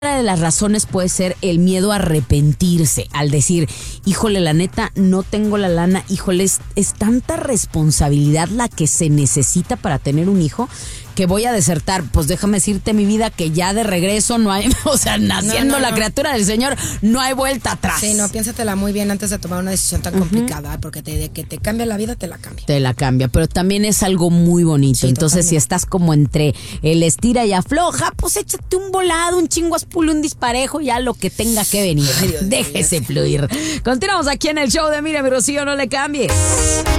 Una de las razones puede ser el miedo a arrepentirse, al decir, híjole, la neta, no tengo la lana, híjole, es tanta responsabilidad la que se necesita para tener un hijo que voy a desertar. Pues déjame decirte, mi vida, que ya de regreso no hay, o sea, naciendo la criatura del Señor, no hay vuelta atrás. Sí, no, piénsatela muy bien antes de tomar una decisión tan complicada, porque de que te cambia la vida, te la cambia. Te la cambia, pero también es algo muy bonito. Sí, entonces, totalmente. si estás como entre el estira y afloja, pues échate un volado, un chinguaspule, un disparejo, ya lo que tenga que venir. Ay, Dios mío, Déjese fluir. Continuamos aquí en el show de Mira mi Rocío, no le cambies.